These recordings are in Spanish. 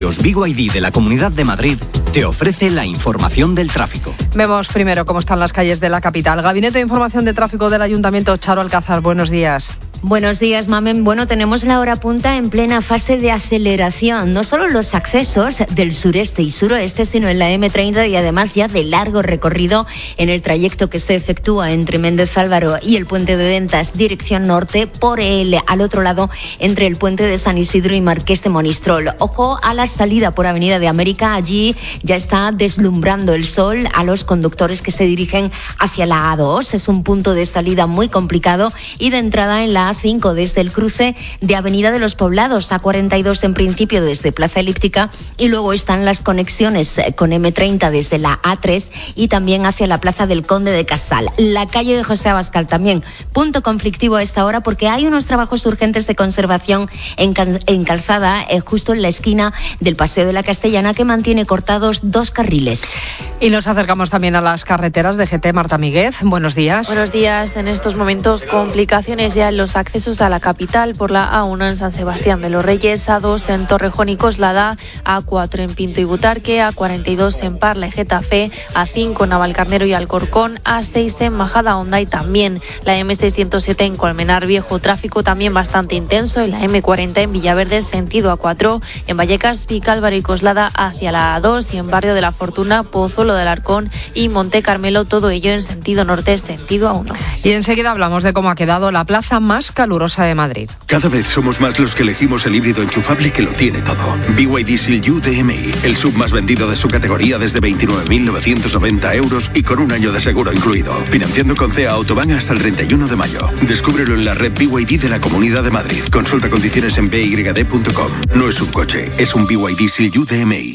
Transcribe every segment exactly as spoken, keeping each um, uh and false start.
Los B Y D de la Comunidad de Madrid te ofrece la información del tráfico. Vemos primero cómo están las calles de la capital. Gabinete de Información de Tráfico del Ayuntamiento, Charo Alcázar, buenos días. Buenos días, Mamen. Bueno, tenemos la hora punta en plena fase de aceleración. No solo los accesos del sureste y suroeste, sino en la eme treinta y además ya de largo recorrido en el trayecto que se efectúa entre Méndez Álvaro y el Puente de Dentas, dirección norte, por el al otro lado, entre el Puente de San Isidro y Marqués de Monistrol. Ojo a la salida por Avenida de América. Allí ya está deslumbrando el sol a los conductores que se dirigen hacia la A dos. Es un punto de salida muy complicado y de entrada en la A cinco desde el cruce de Avenida de los Poblados, A cuarenta y dos en principio desde Plaza Elíptica, y luego están las conexiones con eme treinta desde la A tres y también hacia la Plaza del Conde de Casal. La calle de José Abascal también, punto conflictivo a esta hora porque hay unos trabajos urgentes de conservación en, en calzada eh, justo en la esquina del Paseo de la Castellana, que mantiene cortados dos carriles. Y nos acercamos también a las carreteras de G T. Marta Míguez, buenos días. Buenos días. En estos momentos complicaciones ya en los accesos a la capital por la A uno en San Sebastián de los Reyes, A dos en Torrejón y Coslada, A cuatro en Pinto y Butarque, A cuarenta y dos en Parla y Getafe, A cinco en Navalcarnero y Alcorcón, A seis en Majadahonda y también la eme seiscientos siete en Colmenar Viejo, tráfico también bastante intenso en la eme cuarenta en Villaverde sentido A cuatro, en Vallecas, Vicálvaro y Coslada hacia la A dos y en Barrio de la Fortuna, Pozuelo del Arcón y Monte Carmelo, todo ello en sentido norte, sentido A uno. Y enseguida hablamos de cómo ha quedado la plaza más calurosa de Madrid. Cada vez somos más los que elegimos el híbrido enchufable que lo tiene todo. B Y D Seal U D M I, el sub más vendido de su categoría desde veintinueve mil novecientos noventa euros y con un año de seguro incluido. Financiando con C E A Autobahn hasta el treinta y uno de mayo. Descúbrelo en la red B Y D de la Comunidad de Madrid. Consulta condiciones en b y d punto com. No es un coche, es un B Y D Seal U D M I.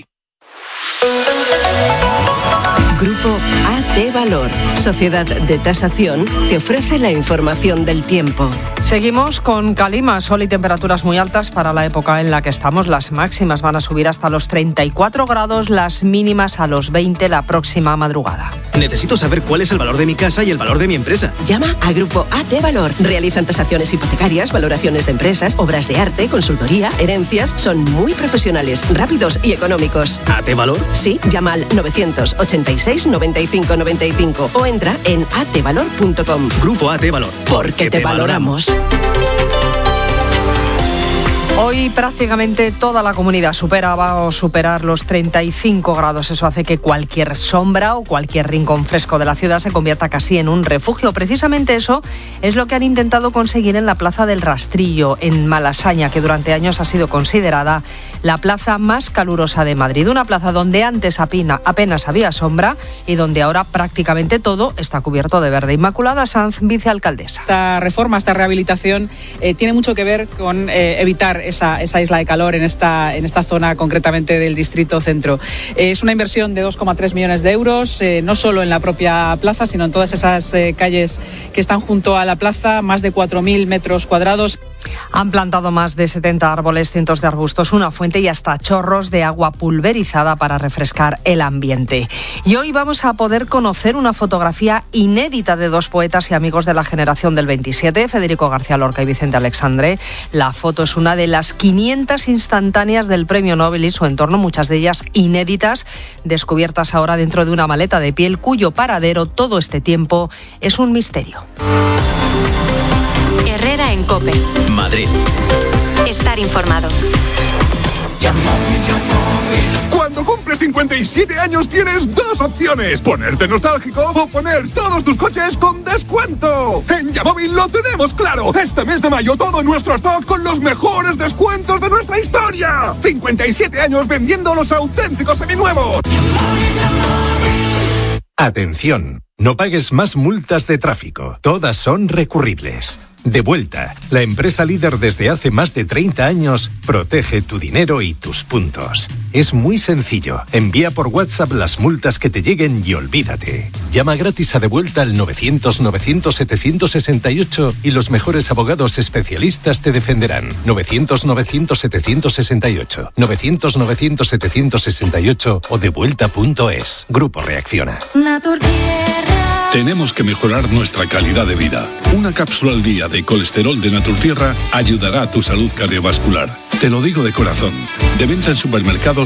Grupo A T Valor, Sociedad de Tasación, te ofrece la información del tiempo. Seguimos con calima, sol y temperaturas muy altas para la época en la que estamos. Las máximas van a subir hasta los treinta y cuatro grados, las mínimas a los veinte la próxima madrugada. Necesito saber cuál es el valor de mi casa y el valor de mi empresa. Llama a Grupo A T Valor. Realizan tasaciones hipotecarias, valoraciones de empresas, obras de arte, consultoría, herencias. Son muy profesionales, rápidos y económicos. ¿A T Valor? Sí, llama al novecientos ochenta y seis noventa y cinco noventa y cinco o entra en a t valor punto com. Grupo A T Valor. Porque te valoramos. Hoy prácticamente toda la comunidad supera va a superar los treinta y cinco grados. Eso hace que cualquier sombra o cualquier rincón fresco de la ciudad se convierta casi en un refugio. Precisamente eso es lo que han intentado conseguir en la Plaza del Rastrillo, en Malasaña, que durante años ha sido considerada la plaza más calurosa de Madrid. Una plaza donde antes apenas había sombra y donde ahora prácticamente todo está cubierto de verde. Inmaculada Sanz, vicealcaldesa. Esta reforma, esta rehabilitación eh, tiene mucho que ver con eh, evitar Esa, esa isla de calor en esta, en esta zona concretamente del distrito centro. Eh, es una inversión de dos coma tres millones de euros, eh, no solo en la propia plaza, sino en todas esas eh, calles que están junto a la plaza, más de cuatro mil metros cuadrados. Han plantado más de setenta árboles, cientos de arbustos, una fuente y hasta chorros de agua pulverizada para refrescar el ambiente. Y hoy vamos a poder conocer una fotografía inédita de dos poetas y amigos de la generación del veintisiete, Federico García Lorca y Vicente Aleixandre. La foto es una de las quinientas instantáneas del Premio Nobel y su entorno, muchas de ellas inéditas, descubiertas ahora dentro de una maleta de piel cuyo paradero todo este tiempo es un misterio. Herrera en COPE. Madrid. Estar informado. Cuando cumples cincuenta y siete años tienes dos opciones: ponerte nostálgico o poner todos tus coches con descuento. En Yamóvil lo tenemos claro. Este mes de mayo todo nuestro stock con los mejores descuentos de nuestra historia. cincuenta y siete años vendiendo los auténticos seminuevos. Atención, no pagues más multas de tráfico. Todas son recurribles. Devuelta, la empresa líder desde hace más de treinta años, protege tu dinero y tus puntos. Es muy sencillo. Envía por WhatsApp las multas que te lleguen y olvídate. Llama gratis a Devuelta al novecientos novecientos setecientos sesenta y ocho y los mejores abogados especialistas te defenderán. novecientos novecientos setecientos sesenta y ocho, novecientos novecientos setecientos sesenta y ocho o devuelta punto es. Grupo Reacciona. Tenemos que mejorar nuestra calidad de vida. Una cápsula al día de colesterol de Naturtierra ayudará a tu salud cardiovascular. Te lo digo de corazón. De venta en supermercados